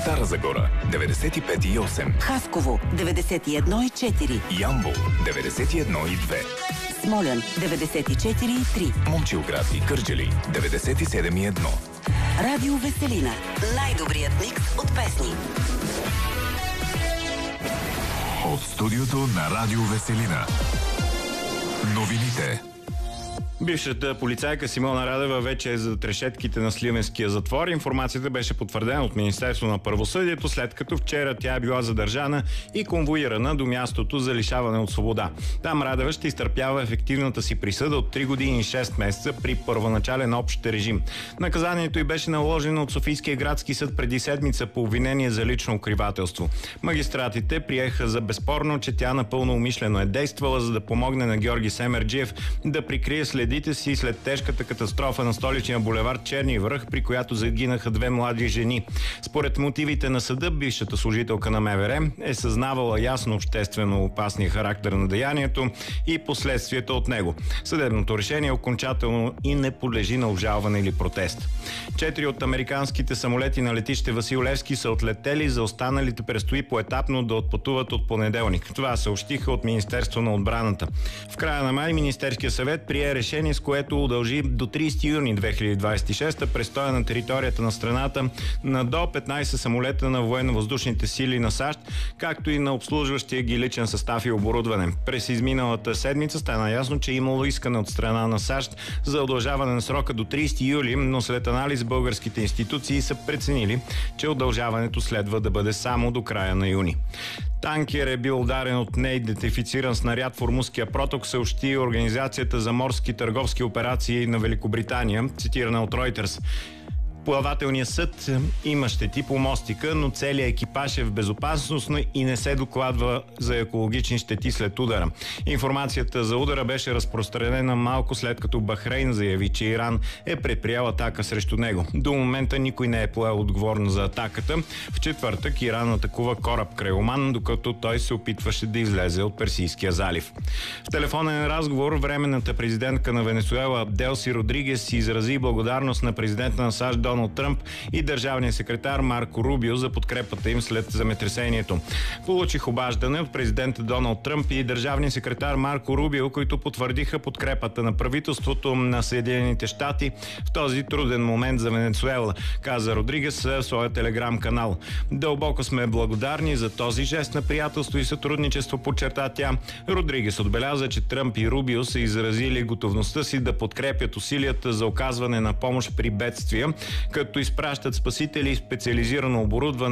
Стара Загора 95,8, Хасково 91,4, Ямбол 91,2, Смолян 94,3, Момчилград и Кърджали 97,1. Радио Веселина. Най-добрият микс от песни. От студиото на Радио Веселина. Новините. Бившата полицайка Симона Радева вече е зад решетките на Сливенския затвор. Информацията беше потвърдена от Министерство на правосъдието, след като вчера тя е била задържана и конвоирана до мястото за лишаване от свобода. Там Радева ще изтърпява ефективната си присъда от 3 години и 6 месеца при първоначален общ режим. Наказанието й беше наложено от Софийския градски съд преди седмица по обвинение за лично укривателство. Магистратите приеха за безспорно, че тя напълно умишлено е действала, за да помогне на Георги Семерджиев да прикрие следите си след тежката катастрофа на столичния булевард Черни връх, при която загинаха 2 млади жени. Според мотивите на съда, бившата служителка на МВР е съзнавала ясно обществено опасния характер на деянието и последствията от него. Съдебното решение е окончателно и не подлежи на обжалване или протест. 4 от американските самолети на летище Васил Левски са отлетели, за останалите предстои поетапно да отпътуват от понеделник. Това съобщиха от Министерство на отбраната. В края на май Министерския съвет прие решение, с което удължи до 30 юни 2026 престоя на територията на страната на до 15 самолета на военно-въздушните сили на САЩ, както и на обслужващия ги личен състав и оборудване. През изминалата седмица стана ясно, че имало искане от страна на САЩ за удължаване на срока до 30 юли, но след анализ българските институции са преценили, че удължаването следва да бъде само до края на юни. Танкер е бил ударен от неидентифициран снаряд в Ормузския проток, съобщи Организацията за морски търговски операции на Великобритания, цитирана от Reuters. Плавателният съд има щети по мостика, но целият екипаж е в безопасност и не се докладва за екологични щети след удара. Информацията за удара беше разпространена малко след като Бахрейн заяви, че Иран е предприял атака срещу него. До момента никой не е поел отговорност за атаката. В четвъртък Иран атакува кораб край Оман, докато той се опитваше да излезе от Персийския залив. В телефонен разговор временната президентка на Венецуела Делси Родригес изрази благодарност на президента на САЩ Доналд Тръмп и държавния секретар Марко Рубио за подкрепата им след земетресението. Получих обаждане от президента Доналд Тръмп и държавния секретар Марко Рубио, които потвърдиха подкрепата на правителството на Съединените щати в този труден момент за Венецуела, каза Родригес в своя телеграм канал. Дълбоко сме благодарни за този жест на приятелство и сътрудничество, подчерта тя. Родригес отбеляза, че Тръмп и Рубио са изразили готовността си да подкрепят усилията за оказване на помощ при бедствия, като изпращат спасители и специализирано оборудване